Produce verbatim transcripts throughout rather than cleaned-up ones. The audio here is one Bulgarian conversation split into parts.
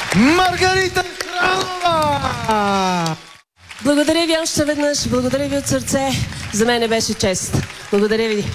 Маргарита Хранова! Благодаря ви още веднъж, благодаря ви от сърце. За мен беше чест. Благодаря ви.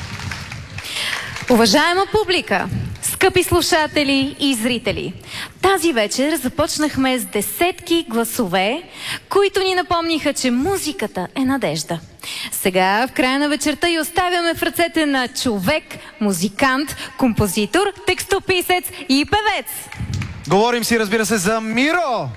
Уважаема публика, скъпи слушатели и зрители, тази вечер започнахме с десетки гласове, които ни напомниха, че музиката е надежда. Сега, в края на вечерта, и оставяме в ръцете на човек, музикант, композитор, текстописец и певец. Говорим си, разбира се, за Миро!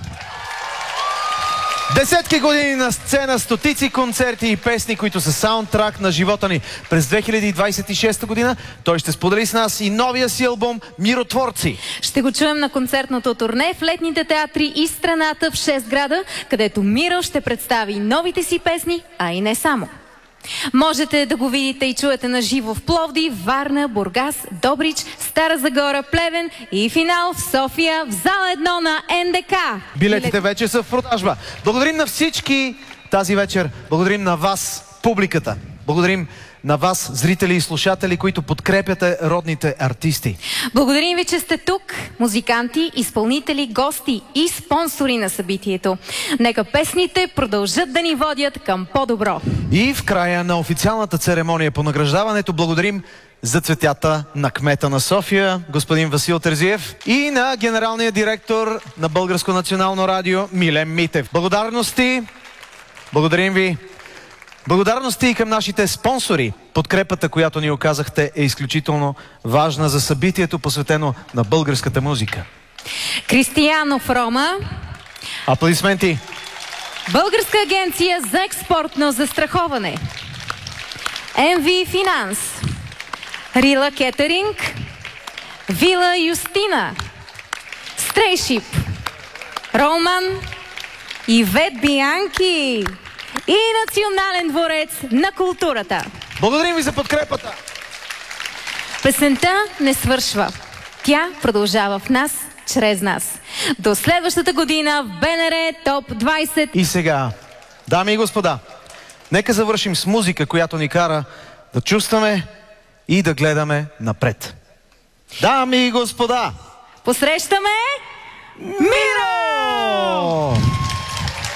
Десетки години на сцена, стотици концерти и песни, които са саундтрак на живота ни. През две хиляди двадесет и шеста година той ще сподели с нас и новия си албум «Миротворци». Ще го чуем на концертното турне в летните театри и страната в шест града, където Миро ще представи новите си песни, а и не само. Можете да го видите и чуете на живо в Пловдив, Варна, Бургас, Добрич, Стара Загора, Плевен и финал в София в зала едно на Ен Де Ка. Билетите вече са в продажба. Благодарим на всички тази вечер. Благодарим на вас, публиката. Благодарим на вас, зрители и слушатели, които подкрепяте родните артисти. Благодарим ви, че сте тук, музиканти, изпълнители, гости и спонсори на събитието. Нека песните продължат да ни водят към по-добро. И в края на официалната церемония по награждаването благодарим за цветята на кмета на София, господин Васил Терзиев, и на генералния директор на Българско национално радио Милен Митев. Благодарности, благодарим ви. Благодарности и към нашите спонсори. Подкрепата, която ни оказахте, е изключително важна за събитието, посветено на българската музика. Кристиянов Рома. Аплодисменти. Българска агенция за експортно застраховане. Ем Ви Финанс. Рила Кетеринг. Вила Юстина. Стрейшип. Роман. Ивет Бианки. И Национален дворец на културата. Благодарим ви за подкрепата! Песента не свършва. Тя продължава в нас, чрез нас. До следващата година в Б Н Р Топ двадесет. И сега, дами и господа, нека завършим с музика, която ни кара да чувстваме и да гледаме напред. Дами и господа, посрещаме Миро!